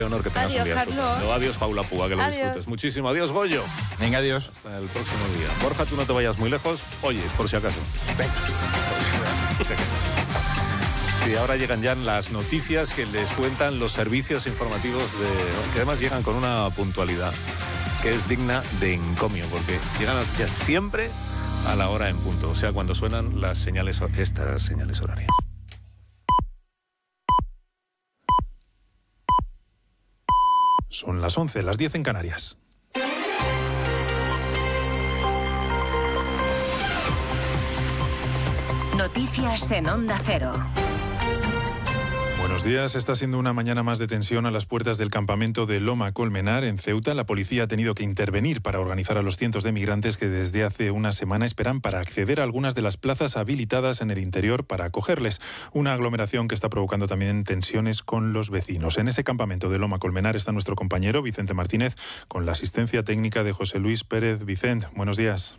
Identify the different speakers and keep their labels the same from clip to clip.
Speaker 1: Qué honor que tengas un día estupendo. Adiós, Paula Púa, que lo disfrutes muchísimo. Adiós, Goyo.
Speaker 2: Venga, adiós.
Speaker 1: Hasta el próximo día. Borja, tú no te vayas muy lejos. Oye, por si acaso. Venga. Sí, ahora llegan ya las noticias que les cuentan los servicios informativos que además llegan con una puntualidad que es digna de encomio, porque llegan las noticias siempre a la hora en punto, o sea, cuando suenan estas señales horarias.
Speaker 3: Son las 11, las 10 en Canarias.
Speaker 4: Noticias en Onda Cero.
Speaker 3: Buenos días. Está siendo una mañana más de tensión a las puertas del campamento de Loma Colmenar, en Ceuta. La policía ha tenido que intervenir para organizar a los cientos de migrantes que desde hace una semana esperan para acceder a algunas de las plazas habilitadas en el interior para acogerles. Una aglomeración que está provocando también tensiones con los vecinos. En ese campamento de Loma Colmenar está nuestro compañero Vicente Martínez, con la asistencia técnica de José Luis Pérez. Vicente, buenos días.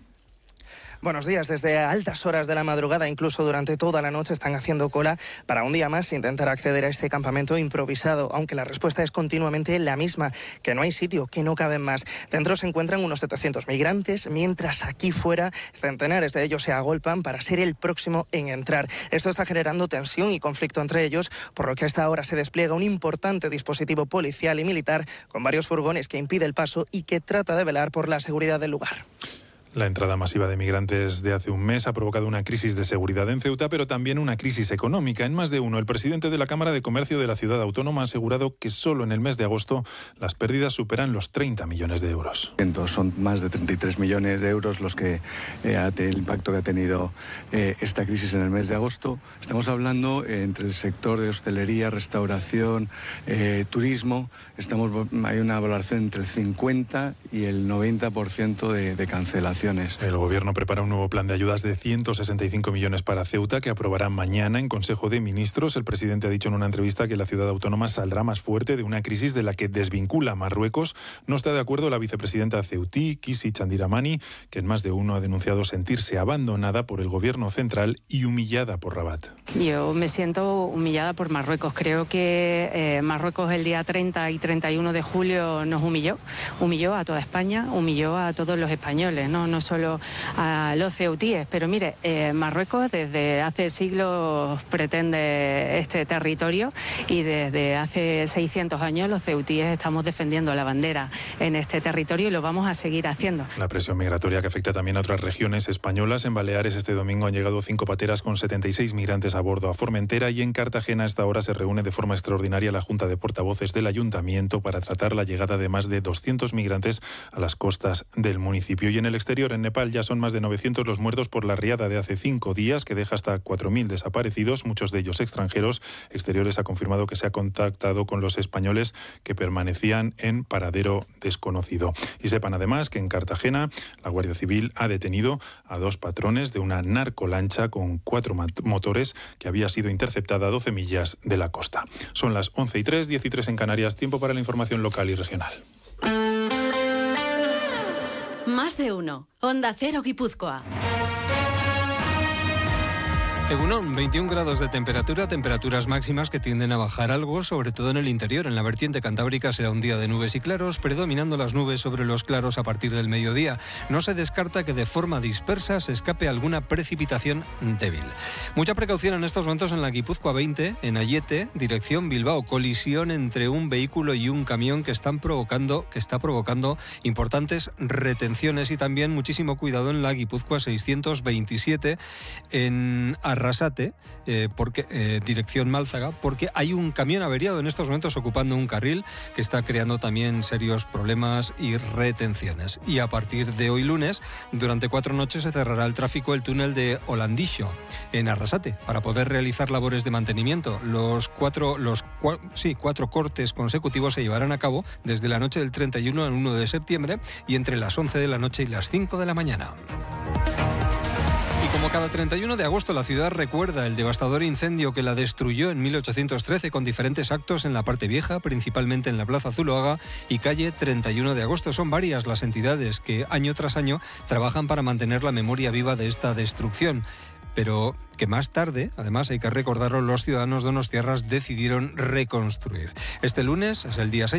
Speaker 5: Buenos días. Desde altas horas de la madrugada, incluso durante toda la noche, están haciendo cola para un día más intentar acceder a este campamento improvisado, aunque la respuesta es continuamente la misma, que no hay sitio, que no caben más. Dentro se encuentran unos 700 migrantes, mientras aquí fuera centenares de ellos se agolpan para ser el próximo en entrar. Esto está generando tensión y conflicto entre ellos, por lo que a esta hora se despliega un importante dispositivo policial y militar con varios furgones que impide el paso y que trata de velar por la seguridad del lugar.
Speaker 3: La entrada masiva de migrantes de hace un mes ha provocado una crisis de seguridad en Ceuta, pero también una crisis económica. En más de uno, el presidente de la Cámara de Comercio de la ciudad autónoma ha asegurado que solo en el mes de agosto las pérdidas superan los 30 millones de euros.
Speaker 6: Son más de 33 millones de euros los que el impacto que ha tenido esta crisis en el mes de agosto. Estamos hablando entre el sector de hostelería, restauración, turismo. Hay una valoración entre el 50 y el 90% de cancelación.
Speaker 3: El Gobierno prepara un nuevo plan de ayudas de 165 millones para Ceuta que aprobará mañana en Consejo de Ministros. El presidente ha dicho en una entrevista que la ciudad autónoma saldrá más fuerte de una crisis de la que desvincula a Marruecos. No está de acuerdo la vicepresidenta ceutí, Kisi Chandiramani, que en más de uno ha denunciado sentirse abandonada por el Gobierno central y humillada por Rabat.
Speaker 7: Yo me siento humillada por Marruecos. Creo que Marruecos el día 30 y 31 de julio nos humilló a toda España, humilló a todos los españoles, no solo a los ceutíes. Pero mire, Marruecos desde hace siglos pretende este territorio y desde hace 600 años los ceutíes estamos defendiendo la bandera en este territorio y lo vamos a seguir haciendo.
Speaker 3: La presión migratoria que afecta también a otras regiones españolas. En Baleares este domingo han llegado 5 pateras con 76 migrantes a bordo a Formentera, y en Cartagena a esta hora se reúne de forma extraordinaria la Junta de Portavoces del Ayuntamiento para tratar la llegada de más de 200 migrantes a las costas del municipio. Y en el exterior, en Nepal, ya son más de 900 los muertos por la riada de hace 5 días, que deja hasta 4.000 desaparecidos, muchos de ellos extranjeros. Exteriores ha confirmado que se ha contactado con los españoles que permanecían en paradero desconocido. Y sepan además que en Cartagena la Guardia Civil ha detenido a 2 patrones de una narcolancha con 4 motores que había sido interceptada a 12 millas de la costa. Son las 11:03, 13 en Canarias. Tiempo para la información local y regional.
Speaker 4: Más de uno. Onda Cero Guipúzcoa.
Speaker 8: Egunon, 21 grados de temperatura, temperaturas máximas que tienden a bajar algo, sobre todo en el interior. En la vertiente cantábrica será un día de nubes y claros, predominando las nubes sobre los claros a partir del mediodía. No se descarta que de forma dispersa se escape alguna precipitación débil. Mucha precaución en estos momentos en la Guipúzcoa 20, en Ayete, dirección Bilbao. Colisión entre un vehículo y un camión que está provocando importantes retenciones, y también muchísimo cuidado en la Guipúzcoa 627 en Arrasate, dirección Málzaga, porque hay un camión averiado en estos momentos ocupando un carril que está creando también serios problemas y retenciones. Y a partir de hoy lunes, durante 4 noches se cerrará el tráfico el túnel de Olandixo en Arrasate para poder realizar labores de mantenimiento. Los cuatro cortes consecutivos se llevarán a cabo desde la noche del 31 al 1 de septiembre y entre las 11 de la noche y las 5 de la mañana. Como cada 31 de agosto, la ciudad recuerda el devastador incendio que la destruyó en 1813 con diferentes actos en la parte vieja, principalmente en la Plaza Zuloaga y calle 31 de agosto. Son varias las entidades que año tras año trabajan para mantener la memoria viva de esta destrucción, pero que más tarde, además hay que recordarlo, los ciudadanos donostiarras decidieron reconstruir. Este lunes es el día